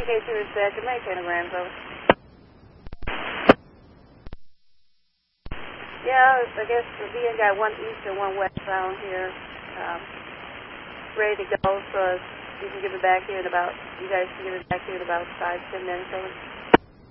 K2 is set. Jamaica grams, over. Yeah, I guess the VN got one east and one west bound here. Ready to go, so you can give it back here in about, you guys can give it back here in about 5-10 minutes, over.